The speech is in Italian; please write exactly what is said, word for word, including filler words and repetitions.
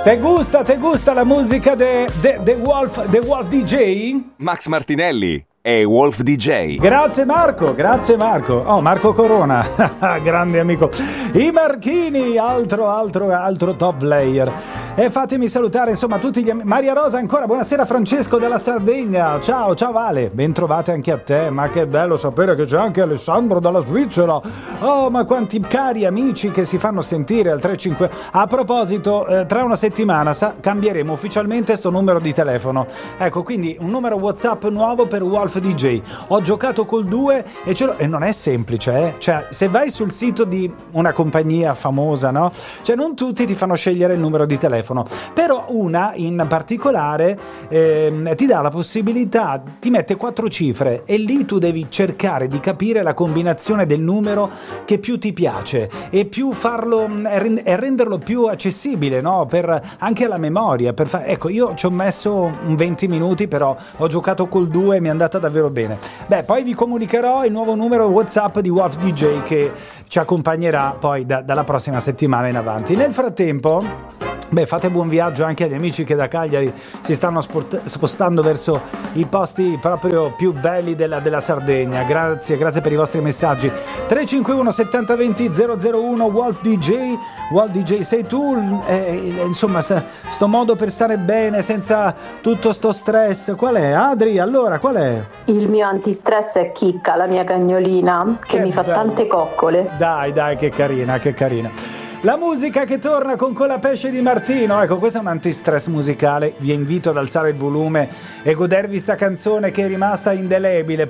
Te gusta, te gusta la musica de, de, de Wolf, de Wolf D J? Max Martinelli e Wolf D J. Grazie Marco, grazie Marco. Oh, Marco Corona, grande amico. I Marchini, altro, altro, altro top player. E fatemi salutare insomma tutti gli amici. Maria Rosa ancora, buonasera. Francesco dalla Sardegna, ciao, ciao Vale, ben trovate anche a te. Ma che bello sapere che c'è anche Alessandro dalla Svizzera. Oh, ma quanti cari amici che si fanno sentire al tre cinque. A proposito, eh, tra una settimana sa, cambieremo ufficialmente sto numero di telefono. Ecco, quindi un numero WhatsApp nuovo per Wolf D J. Ho giocato col due e ce l'ho, e non è semplice, eh? Cioè, se vai sul sito di una compagnia famosa, no? Cioè, non tutti ti fanno scegliere il numero di telefono. Però una in particolare eh, ti dà la possibilità, ti mette quattro cifre e lì tu devi cercare di capire la combinazione del numero che più ti piace e più farlo e renderlo più accessibile, no? Per, anche alla memoria. Per fa- ecco, io ci ho messo un venti minuti, però ho giocato col due e mi è andata davvero bene. Beh, poi vi comunicherò il nuovo numero WhatsApp di Wolf D J che ci accompagnerà poi da, dalla prossima settimana in avanti. Nel frattempo, beh, fate buon viaggio anche agli amici che da Cagliari si stanno sport- spostando verso i posti proprio più belli della, della Sardegna. Grazie, grazie per i vostri messaggi. tre cinque uno settanta venti zero zero uno Wolf D J. Wolf D J sei tu, eh, insomma, sta, sto modo per stare bene senza tutto sto stress. Qual è? Adri, allora, qual è? Il mio antistress è Chicca, la mia cagnolina, che, che mi fa bello. Tante coccole. Dai, dai, che carina, che carina. La musica che torna con Colapesce di Martino. Ecco, questo è un antistress musicale. Vi invito ad alzare il volume e godervi sta canzone che è rimasta indelebile